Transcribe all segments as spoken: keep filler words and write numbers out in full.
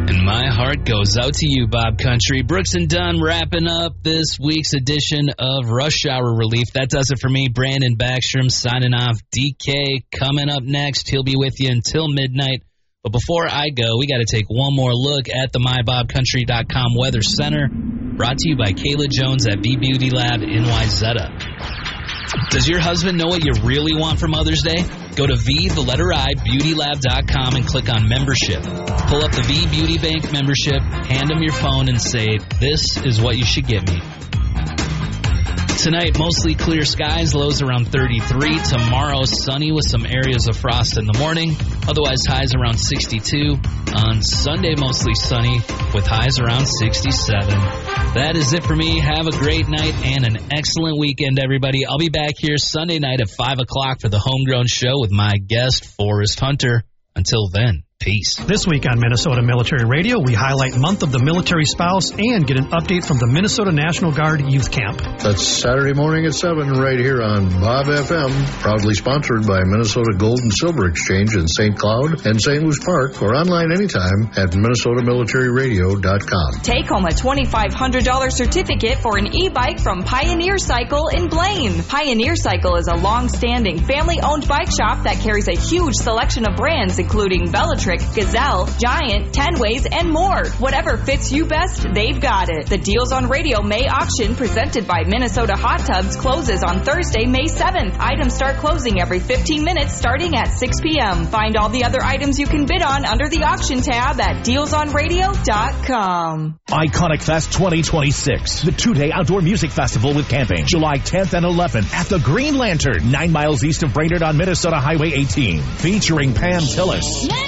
And my heart goes out to you, Bob Country. Brooks and Dunn wrapping up this week's edition of Rush Hour Relief. That does it for me. Brandon Backstrom signing off. D K coming up next. He'll be with you until midnight. But before I go, we got to take one more look at the my bob country dot com Weather Center. Brought to you by Kayla Jones at V Beauty Lab in Wayzata. Does your husband know what you really want for Mother's Day? Go to V, the letter I, beauty lab dot com and click on membership. Pull up the V Beauty Bank membership, hand him your phone, and say, this is what you should get me. Tonight, mostly clear skies, lows around thirty-three. Tomorrow, sunny with some areas of frost in the morning. Otherwise, highs around sixty-two. On Sunday, mostly sunny with highs around sixty-seven. That is it for me. Have a great night and an excellent weekend, everybody. I'll be back here Sunday night at five o'clock for the Homegrown Show with my guest, Forrest Hunter. Until then, peace. This week on Minnesota Military Radio, we highlight Month of the Military Spouse and get an update from the Minnesota National Guard Youth Camp. That's Saturday morning at seven right here on Bob F M, proudly sponsored by Minnesota Gold and Silver Exchange in Saint Cloud and Saint Louis Park, or online anytime at minnesota military radio dot com. Take home a twenty-five hundred dollars certificate for an e-bike from Pioneer Cycle in Blaine. Pioneer Cycle is a long-standing, family-owned bike shop that carries a huge selection of brands, including Bellatrix, Gazelle, Giant, Ten Ways, and more. Whatever fits you best, they've got it. The Deals on Radio May auction presented by Minnesota Hot Tubs closes on Thursday, May seventh. Items start closing every fifteen minutes starting at six p.m. Find all the other items you can bid on under the auction tab at deals on radio dot com. Iconic Fest twenty twenty-six, the two-day outdoor music festival with camping, July tenth and eleventh at the Green Lantern, nine miles east of Brainerd on Minnesota Highway eighteen, featuring Pam Tillis,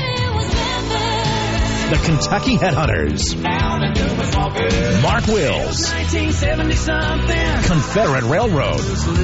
the Kentucky Headhunters, Mark Wills, Confederate Railroad,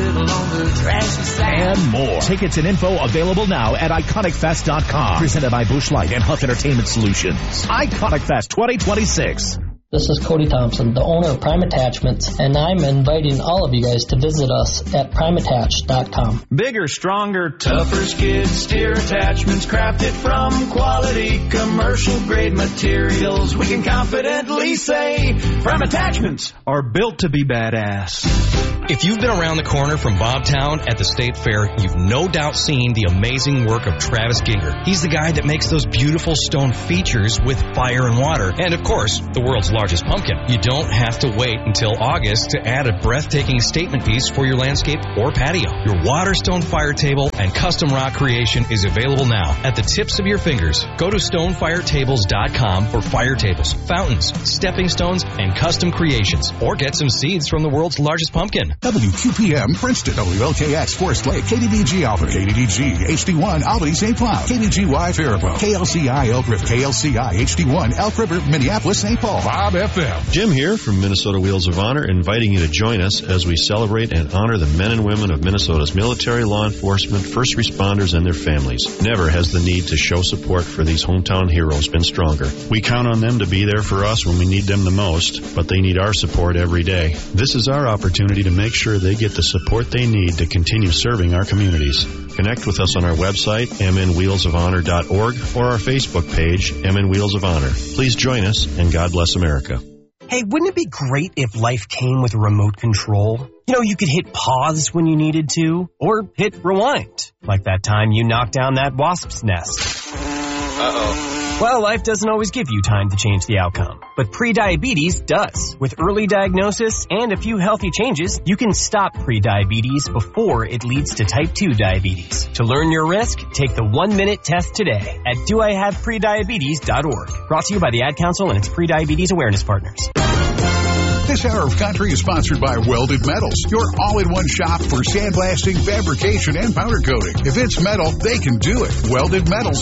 and more. Tickets and info available now at iconic fest dot com. Presented by Busch Light and Huff Entertainment Solutions. Iconic Fest twenty twenty-six. This is Cody Thompson, the owner of Prime Attachments, and I'm inviting all of you guys to visit us at prime attach dot com. Bigger, stronger, tougher skid steer attachments crafted from quality commercial-grade materials. We can confidently say Prime Attachments are built to be badass. If you've been around the corner from Bobtown at the State Fair, you've no doubt seen the amazing work of Travis Ginger. He's the guy that makes those beautiful stone features with fire and water, and of course, the world's largest pumpkin. You don't have to wait until August to add a breathtaking statement piece for your landscape or patio. Your Waterstone fire table and custom rock creation is available now at the tips of your fingers. Go to stone fire tables dot com for fire tables, fountains, stepping stones, and custom creations, or get some seeds from the world's largest pumpkin. W Q P M Princeton, W L K X Forest Lake, K D D G Alpha, K D D G H D one Albany Saint Cloud, K D G Y Faribault, K L C I Elk River, K L C I H D one Elk River, Minneapolis, Saint Paul. Bob F M. Jim here from Minnesota Wheels of Honor, inviting you to join us as we celebrate and honor the men and women of Minnesota's military, law enforcement, first responders, and their families. Never has the need to show support for these hometown heroes been stronger. We count on them to be there for us when we need them the most, but they need our support every day. This is our opportunity to make sure they get the support they need to continue serving our communities. Connect with us on our website, m n wheels of honor dot org, or our Facebook page, M N Wheels of Honor. Please join us, and God bless America. Hey, wouldn't it be great if life came with a remote control? You know, you could hit pause when you needed to, or hit rewind, like that time you knocked down that wasp's nest. Uh-oh. Well, life doesn't always give you time to change the outcome, but prediabetes does. With early diagnosis and a few healthy changes, you can stop prediabetes before it leads to type two diabetes. To learn your risk, take the one-minute test today at do I have prediabetes dot org. Brought to you by the Ad Council and its Prediabetes Awareness Partners. This hour of country is sponsored by Welded Metals, your all-in-one shop for sandblasting, fabrication, and powder coating. If it's metal, they can do it. Welded Metals